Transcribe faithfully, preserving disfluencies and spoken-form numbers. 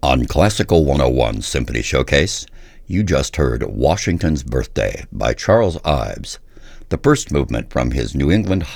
On Classical one oh one Symphony Showcase, you just heard Washington's Birthday by Charles Ives, the first movement from his New England